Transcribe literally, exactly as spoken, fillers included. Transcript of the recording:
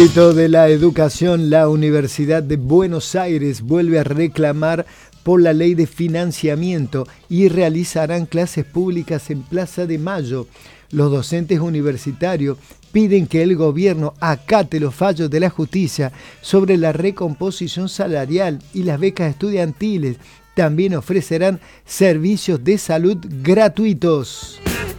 De la educación, la Universidad de Buenos Aires vuelve a reclamar por la ley de financiamiento y realizarán clases públicas en Plaza de Mayo. Los docentes universitarios piden que el gobierno acate los fallos de la justicia sobre la recomposición salarial y las becas estudiantiles. También ofrecerán servicios de salud gratuitos.